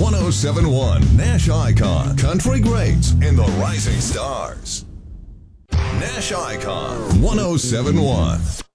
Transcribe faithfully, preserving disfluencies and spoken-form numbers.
one oh seven point one Nash Icon, Country Greats and the Rising Stars. Nash Icon one oh seven point one.